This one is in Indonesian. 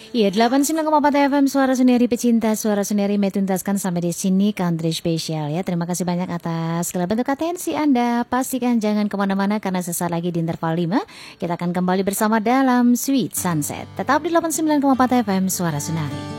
Iya, 89,4 FM Suara Sendiri Pecinta Suara Sendiri metuntaskan sampai di sini Country Special ya. Terima kasih banyak atas segala bentuk atensi Anda. Pastikan jangan kemana-mana karena sesaat lagi di interval 5 kita akan kembali bersama dalam Sweet Sunset. Tetap di 89,4 FM Suara Sendiri.